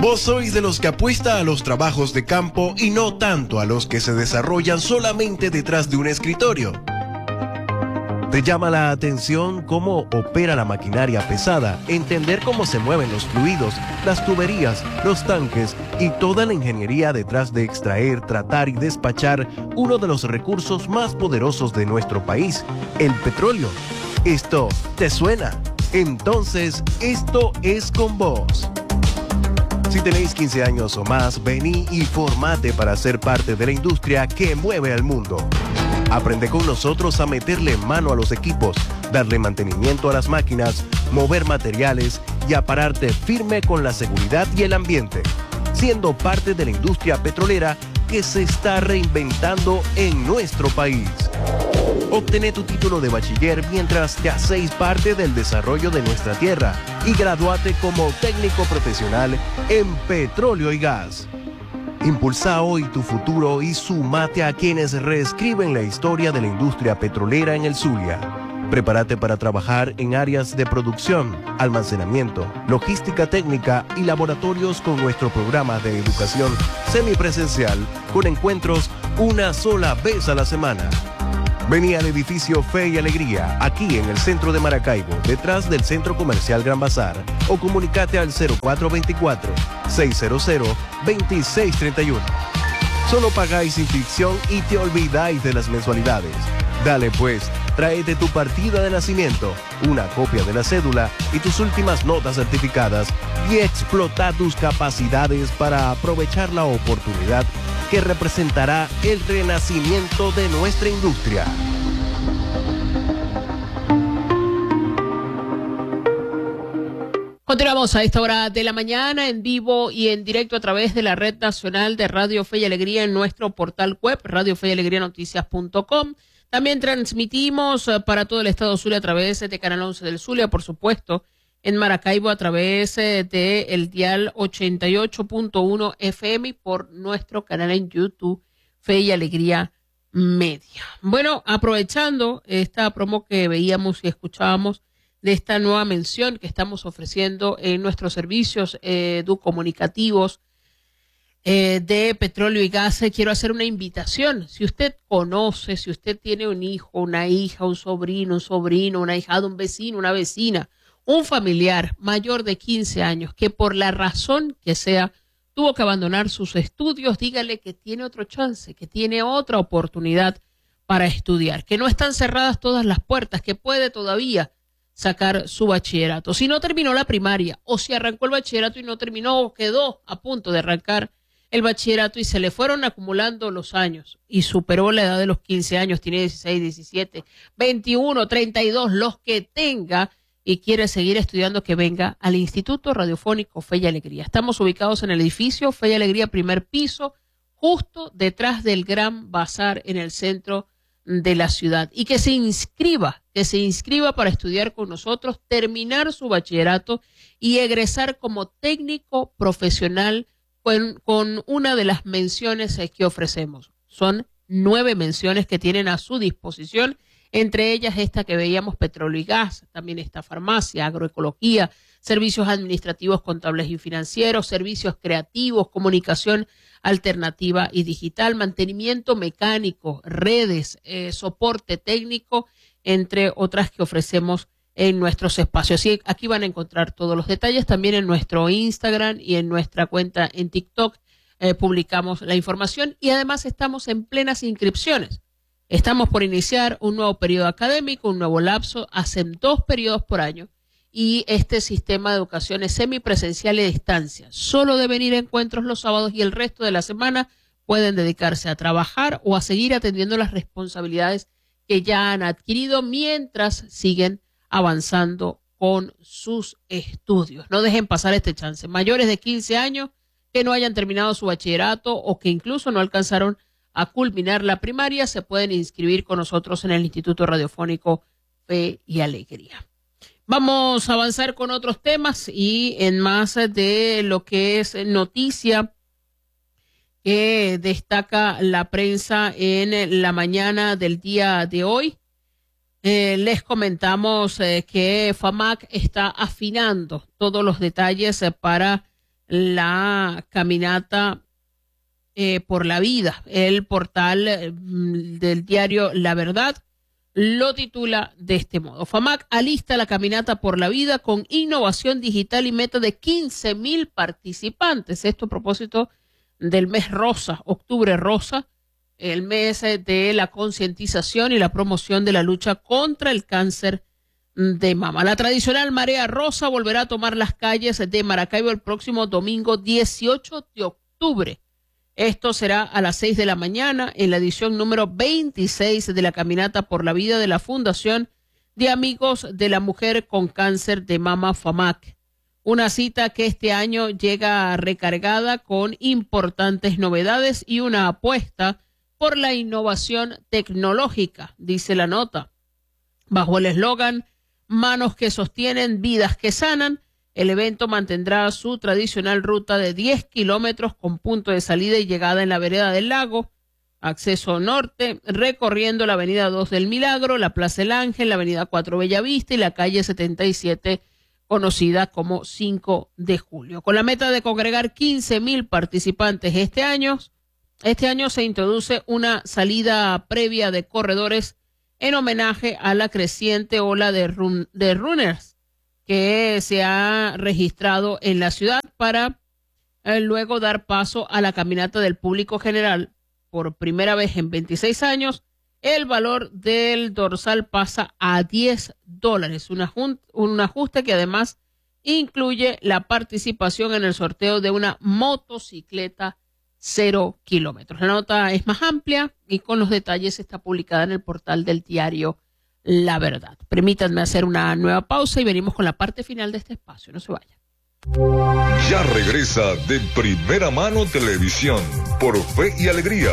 ¿Vos sois de los que apuesta a los trabajos de campo y no tanto a los que se desarrollan solamente detrás de un escritorio? ¿Te llama la atención cómo opera la maquinaria pesada, entender cómo se mueven los fluidos, las tuberías, los tanques y toda la ingeniería detrás de extraer, tratar y despachar uno de los recursos más poderosos de nuestro país, el petróleo? ¿Esto te suena? Entonces, esto es con vos. Si tenéis 15 años o más, vení y formate para ser parte de la industria que mueve al mundo. Aprende con nosotros a meterle mano a los equipos, darle mantenimiento a las máquinas, mover materiales y a pararte firme con la seguridad y el ambiente, siendo parte de la industria petrolera que se está reinventando en nuestro país. Obtené tu título de bachiller mientras te hacéis parte del desarrollo de nuestra tierra y graduate como técnico profesional en petróleo y gas. Impulsa hoy tu futuro y sumate a quienes reescriben la historia de la industria petrolera en el Zulia. Prepárate para trabajar en áreas de producción, almacenamiento, logística técnica y laboratorios con nuestro programa de educación semipresencial con encuentros una sola vez a la semana. Vení al edificio Fe y Alegría, aquí en el centro de Maracaibo, detrás del Centro Comercial Gran Bazar, o comunicate al 0424-600-2631. Solo pagáis inscripción y te olvidáis de las mensualidades. Dale pues, tráete tu partida de nacimiento, una copia de la cédula y tus últimas notas certificadas y explota tus capacidades para aprovechar la oportunidad que representará el renacimiento de nuestra industria. Continuamos a esta hora de la mañana en vivo y en directo a través de la red nacional de Radio Fe y Alegría en nuestro portal web, radiofeyalegrianoticias.com. También transmitimos para todo el estado Zulia a través de Canal 11 del Zulia, por supuesto, en Maracaibo a través de el dial 88.1 FM y por nuestro canal en YouTube, Fe y Alegría Media. Bueno, aprovechando esta promo que veíamos y escuchábamos de esta nueva mención que estamos ofreciendo en nuestros servicios educomunicativos de petróleo y gas, quiero hacer una invitación. Si usted conoce, si usted tiene un hijo, una hija, un sobrino, un ahijado, un vecino, una vecina, un familiar mayor de 15 años que por la razón que sea tuvo que abandonar sus estudios, dígale que tiene otro chance, que tiene otra oportunidad para estudiar, que no están cerradas todas las puertas, que puede todavía sacar su bachillerato. Si no terminó la primaria o si arrancó el bachillerato y no terminó o quedó a punto de arrancar el bachillerato y se le fueron acumulando los años y superó la edad de los 15 años, tiene 16, 17, 21, 32, los que tenga y quiere seguir estudiando, que venga al Instituto Radiofónico Fe y Alegría. Estamos ubicados en el edificio Fe y Alegría, primer piso, justo detrás del Gran Bazar en el centro de la ciudad. Y que se inscriba para estudiar con nosotros, terminar su bachillerato y egresar como técnico profesional con una de las menciones que ofrecemos. Son 9 menciones que tienen a su disposición, entre ellas esta que veíamos, petróleo y gas, también está farmacia, agroecología, servicios administrativos, contables y financieros, servicios creativos, comunicación alternativa y digital, mantenimiento mecánico, redes, soporte técnico, entre otras que ofrecemos en nuestros espacios. Y aquí van a encontrar todos los detalles, también en nuestro Instagram y en nuestra cuenta en TikTok publicamos la información y además estamos en plenas inscripciones. Estamos por iniciar un nuevo periodo académico, un nuevo lapso, hacen 2 periodos por año y este sistema de educación es semipresencial y a distancia. Solo deben ir a encuentros los sábados y el resto de la semana pueden dedicarse a trabajar o a seguir atendiendo las responsabilidades que ya han adquirido mientras siguen avanzando con sus estudios. No dejen pasar este chance. Mayores de 15 años que no hayan terminado su bachillerato o que incluso no alcanzaron a culminar la primaria, se pueden inscribir con nosotros en el Instituto Radiofónico Fe y Alegría. Vamos a avanzar con otros temas y en más de lo que es noticia que destaca la prensa en la mañana del día de hoy. Les comentamos que FAMAC está afinando todos los detalles para la caminata por la vida. El portal del diario La Verdad lo titula de este modo: FAMAC alista la caminata por la vida con innovación digital y meta de 15,000 participantes. Esto a propósito del mes rosa, octubre rosa, el mes de la concientización y la promoción de la lucha contra el cáncer de mama. La tradicional marea rosa volverá a tomar las calles de Maracaibo el próximo domingo 18 de octubre. Esto será a las 6 de la mañana en la edición número 26 de la Caminata por la Vida de la Fundación de Amigos de la Mujer con Cáncer de Mama FAMAC. Una cita que este año llega recargada con importantes novedades y una apuesta por la innovación tecnológica, dice la nota. Bajo el eslogan Manos que sostienen, vidas que sanan, el evento mantendrá su tradicional ruta de 10 kilómetros con punto de salida y llegada en la vereda del Lago, acceso norte, recorriendo la avenida 2 del Milagro, la Plaza El Ángel, la avenida 4 Bellavista y la calle 77, conocida como 5 de julio. Con la meta de congregar 15,000 participantes este año se introduce una salida previa de corredores en homenaje a la creciente ola de runners que se ha registrado en la ciudad para luego dar paso a la caminata del público general. Por primera vez en 26 años, el valor del dorsal pasa a $10, un ajuste que además incluye la participación en el sorteo de una motocicleta 0 kilómetros. La nota es más amplia y con los detalles está publicada en el portal del diario La Verdad. Permítanme hacer una nueva pausa y venimos con la parte final de este espacio. No se vayan. Ya regresa de Primera Mano Televisión por Fe y Alegría,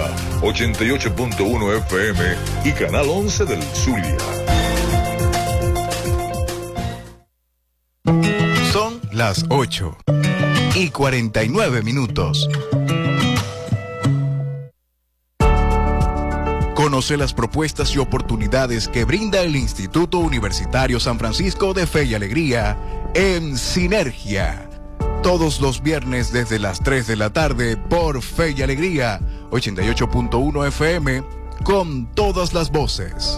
88.1 FM y Canal 11 del Zulia. Son las 8:49. Conoce las propuestas y oportunidades que brinda el Instituto Universitario San Francisco de Fe y Alegría en Sinergia. Todos los viernes desde las 3 de la tarde por Fe y Alegría, 88.1 FM, con todas las voces.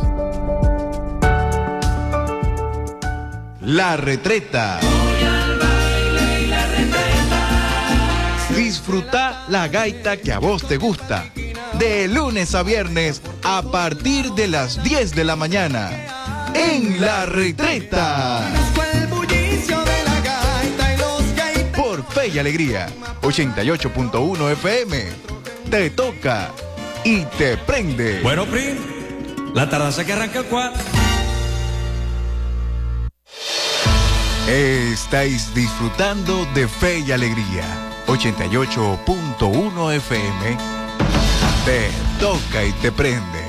La Retreta. Disfruta la gaita que a vos te gusta. De lunes a viernes a partir de las 10 de la mañana. En La Retreta. Por Fe y Alegría, 88.1 FM. Te toca y te prende. Bueno, Prim, la tardanza que arranca el 4. Estáis disfrutando de Fe y Alegría, 88.1 FM. Te toca y te prende.